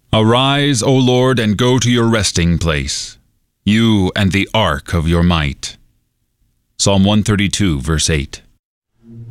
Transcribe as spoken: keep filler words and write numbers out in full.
Arise, O Lord, and go to your resting place, you and the ark of your might. Psalm one thirty-two, verse eight.